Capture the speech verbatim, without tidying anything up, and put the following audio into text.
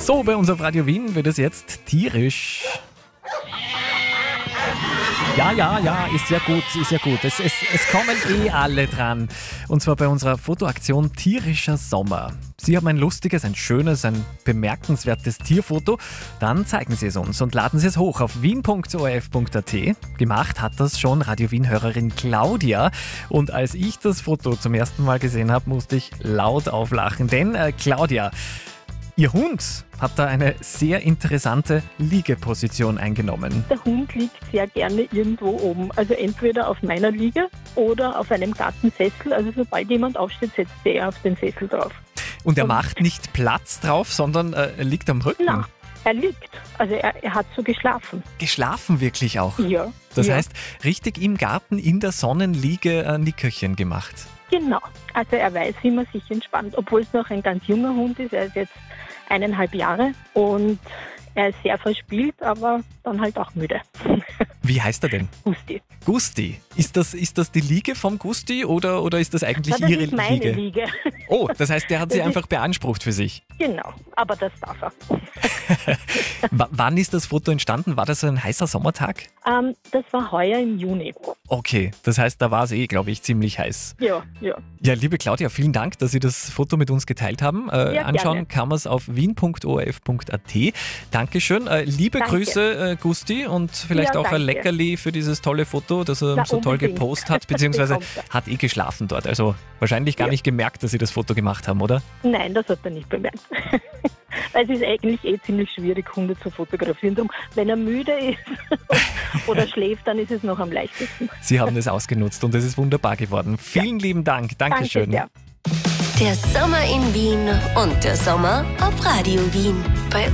So, bei uns auf Radio Wien wird es jetzt tierisch. Ja, ja, ja, ist ja gut, ist ja gut. Es, es, es kommen eh alle dran. Und zwar bei unserer Fotoaktion Tierischer Sommer. Sie haben ein lustiges, ein schönes, ein bemerkenswertes Tierfoto. Dann zeigen Sie es uns und laden Sie es hoch auf wien punkt o r f punkt a t. Gemacht hat das schon Radio Wien-Hörerin Claudia. Und als ich das Foto zum ersten Mal gesehen habe, musste ich laut auflachen. Denn äh, Claudia, Ihr Hund hat da eine sehr interessante Liegeposition eingenommen. Der Hund liegt sehr gerne irgendwo oben. Also entweder auf meiner Liege oder auf einem Gartensessel. Also sobald jemand aufsteht, setzt er auf den Sessel drauf. Und er macht nicht Platz drauf, sondern äh, er liegt am Rücken? Nein, er liegt. Also er, er hat so geschlafen. Geschlafen wirklich auch? Ja. Das ja. heißt, richtig im Garten in der Sonnenliege ein Nickerchen gemacht? Genau. Also er weiß, wie man sich entspannt. Obwohl es noch ein ganz junger Hund ist. Er ist jetzt eineinhalb Jahre und er ist sehr verspielt, aber dann halt auch müde. Wie heißt er denn? Gusti. Gusti. Ist das, ist das die Liege vom Gusti oder, oder ist das eigentlich Na, das Ihre ist meine Liege? Liege. Oh, das heißt, der hat sie Das einfach beansprucht für sich. Genau, aber das darf er. W- wann ist das Foto entstanden? War das ein heißer Sommertag? Ähm, das war heuer im Juni. Okay, das heißt, da war es eh, glaube ich, ziemlich heiß. Ja, ja. Ja, liebe Claudia, vielen Dank, dass Sie das Foto mit uns geteilt haben. Äh, Ja, anschauen gerne. kann man es auf wien punkt o r f punkt a t. Dankeschön. Äh, liebe Danke. Grüße, äh, Gusti, und vielleicht Ja, auch ein danke. Leckerli für dieses tolle Foto, das er Na, so toll unbedingt. gepostet hat, beziehungsweise Bekommt er. hat eh geschlafen dort. Also wahrscheinlich gar Ja. nicht gemerkt, dass Sie das Foto gemacht haben, oder? Nein, das hat er nicht bemerkt. Weil es ist eigentlich eh ziemlich schwierig, Hunde zu fotografieren. Drum, wenn er müde ist oder schläft, dann ist es noch am leichtesten. Sie haben es ausgenutzt und es ist wunderbar geworden. Vielen lieben Dank. Dankeschön. Danke sehr. Der Sommer in Wien und der Sommer auf Radio Wien. Bei